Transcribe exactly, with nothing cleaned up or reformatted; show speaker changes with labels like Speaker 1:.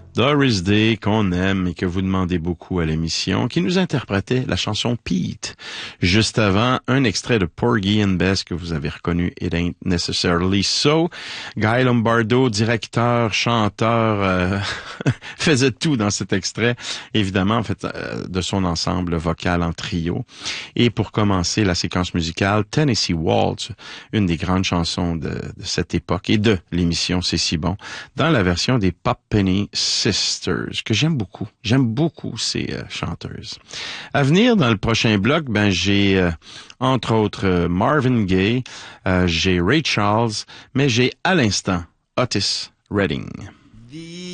Speaker 1: Doris Day, qu'on aime et que vous demandez beaucoup à l'émission, qui nous interprétait la chanson Pete. Juste avant, un extrait de Porgy and Bess que vous avez reconnu, It Ain't Necessarily So. Guy Lombardo, directeur, chanteur, euh, faisait tout dans cet extrait, évidemment, en fait, euh, de son ensemble vocal en trio. Et pour commencer la séquence musicale, Tennessee Waltz, une des grandes chansons de, de cette époque et de l'émission C'est si bon, dans la version des Pop Penny Sisters, que j'aime beaucoup. J'aime beaucoup ces euh, chanteuses. À venir, dans le prochain bloc, ben j'ai, euh, entre autres, euh, Marvin Gaye, euh, j'ai Ray Charles, mais j'ai à l'instant Otis Redding.